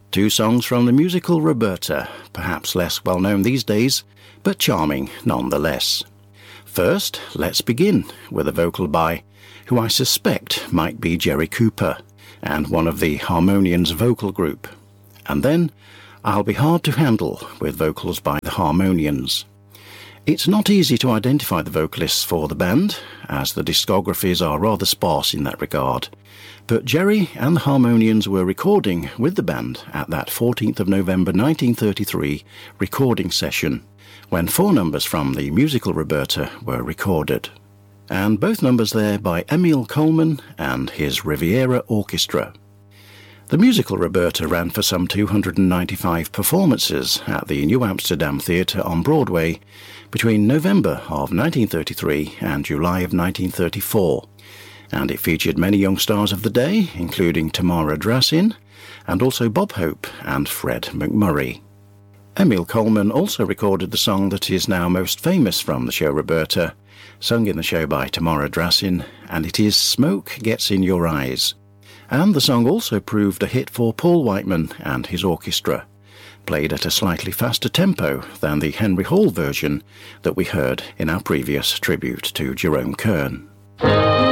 Two songs from the musical Roberta, perhaps less well known these days, but charming nonetheless. First, let's begin with a vocal by who I suspect might be Jerry Cooper, and one of the Harmonians vocal group. And then, I'll Be Hard to Handle with vocals by the Harmonians. It's not easy to identify the vocalists for the band, as the discographies are rather sparse in that regard. But Jerry and the Harmonians were recording with the band at that 14th of November 1933 recording session, when 4 numbers from the musical Roberta were recorded. And both numbers there by Emil Coleman and his Riviera Orchestra. The musical Roberta ran for some 295 performances at the New Amsterdam Theatre on Broadway between November of 1933 and July of 1934, and it featured many young stars of the day, including Tamara Drassin, and also Bob Hope and Fred McMurray. Emil Coleman also recorded the song that is now most famous from the show Roberta, sung in the show by Tamara Drassin, and it is Smoke Gets in Your Eyes. And the song also proved a hit for Paul Whiteman and his orchestra, played at a slightly faster tempo than the Henry Hall version that we heard in our previous tribute to Jerome Kern.